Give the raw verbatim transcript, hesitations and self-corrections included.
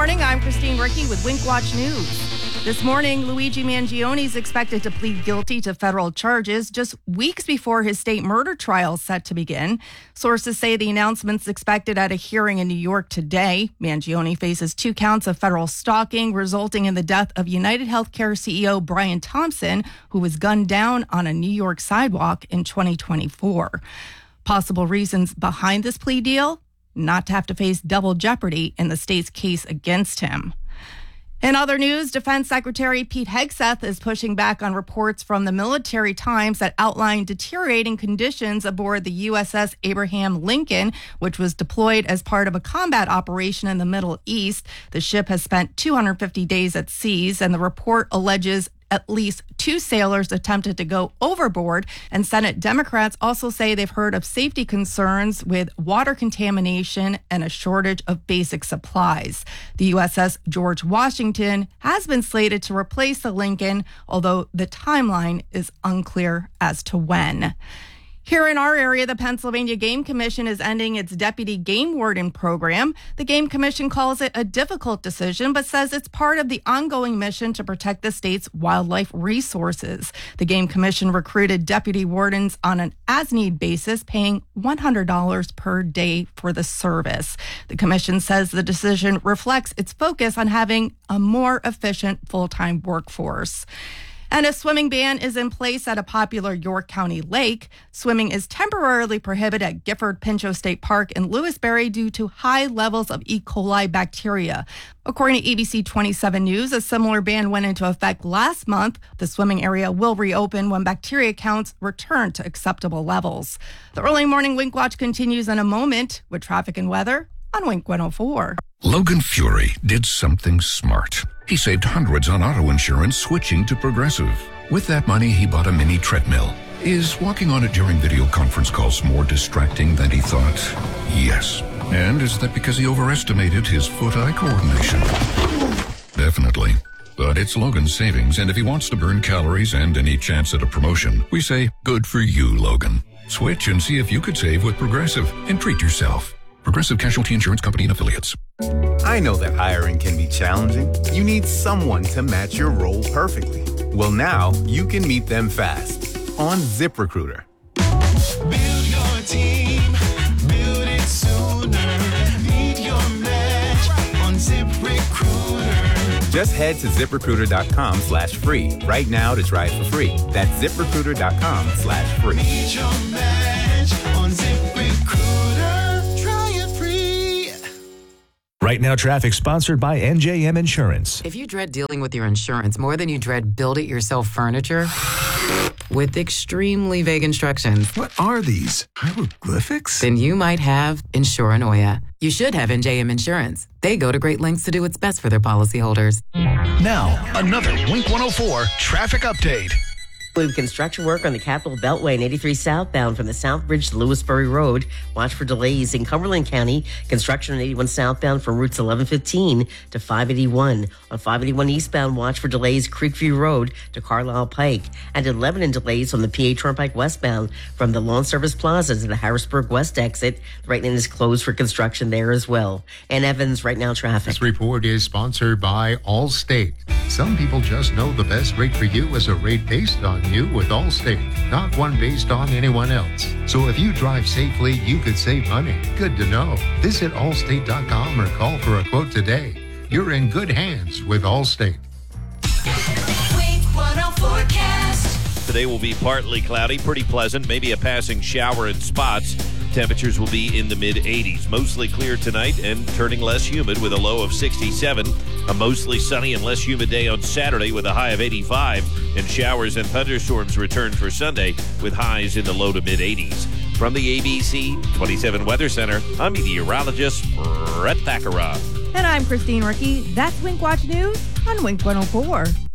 morning. I'm Christine Ricky with Wink Watch News. This morning, Luigi Mangione is expected to plead guilty to federal charges just weeks before his state murder trial is set to begin. Sources say the announcement's expected at a hearing in New York today. Mangione faces two counts of federal stalking, resulting in the death of United Healthcare C E O Brian Thompson, who was gunned down on a New York sidewalk in twenty twenty-four. Possible reasons behind this plea deal? Not to have to face double jeopardy in the state's case against him. In other news, Defense Secretary Pete Hegseth is pushing back on reports from the Military Times that outline deteriorating conditions aboard the U S S Abraham Lincoln, which was deployed as part of a combat operation in the Middle East. The ship has spent two hundred fifty days at sea, and the report alleges at least two sailors attempted to go overboard, and Senate Democrats also say they've heard of safety concerns with water contamination and a shortage of basic supplies. The U S S George Washington has been slated to replace the Lincoln, although the timeline is unclear as to when. Here in our area, the Pennsylvania Game Commission is ending its deputy game warden program. The Game Commission calls it a difficult decision, but says it's part of the ongoing mission to protect the state's wildlife resources. The Game Commission recruited deputy wardens on an as-need basis, paying one hundred dollars per day for the service. The commission says the decision reflects its focus on having a more efficient full-time workforce. And a swimming ban is in place at a popular York County lake. Swimming is temporarily prohibited at Gifford Pinchot State Park in Lewisberry due to high levels of E. coli bacteria. According to A B C twenty-seven News, a similar ban went into effect last month. The swimming area will reopen when bacteria counts return to acceptable levels. The early morning Wink Watch continues in a moment with traffic and weather on Wink one oh four. Logan Fury did something smart. He saved hundreds on auto insurance switching to Progressive. With that money, he bought a mini treadmill. Is walking on it during video conference calls more distracting than he thought? Yes. And is that because he overestimated his foot-eye coordination? Definitely. But it's Logan's savings, and if he wants to burn calories and any chance at a promotion, we say, good for you, Logan. Switch and see if you could save with Progressive and treat yourself. Progressive Casualty Insurance Company and Affiliates. I know that hiring can be challenging. You need someone to match your role perfectly. Well, now you can meet them fast on ZipRecruiter. Build your team, build it sooner. Meet your match on ZipRecruiter. Just head to ZipRecruiter.com slash free right now to try it for free. That's ZipRecruiter.com slash free. Meet your match on ZipRecruiter. Right Now Traffic, sponsored by N J M Insurance. If you dread dealing with your insurance more than you dread build-it-yourself furniture, with extremely vague instructions, what are these? Hieroglyphics? Then you might have Insuranoia. You should have N J M Insurance. They go to great lengths to do what's best for their policyholders. Now, another Wink one oh four traffic update. With construction work on the Capitol Beltway and eighty-three southbound from the South Bridge to Lewisberry Road. Watch for delays in Cumberland County. Construction on eighty-one southbound from routes eleven fifteen to five eighty-one. On five eighty-one eastbound, watch for delays Creekview Road to Carlisle Pike. And in Lebanon, delays on the P A Turnpike westbound from the Lawn Service Plaza to the Harrisburg West exit. The right lane is closed for construction there as well. And Evans, Right Now Traffic. This report is sponsored by Allstate. Some people just know the best rate for you is a rate based on you with Allstate, not one based on anyone else. So if you drive safely, you could save money. Good to know. Visit allstate dot com or call for a quote today. You're in good hands with Allstate. Wink one oh forecast. Today will be partly cloudy, pretty pleasant, maybe a passing shower in spots. Temperatures will be in the mid eighties. Mostly clear tonight and turning less humid with a low of sixty-seven. A mostly sunny and less humid day on Saturday with a high of eighty-five. And showers and thunderstorms return for Sunday with highs in the low to mid eighties. From the A B C twenty-seven Weather Center, I'm meteorologist Brett Thakara. And I'm Christine Ricky. That's Wink Watch News on Wink one oh four.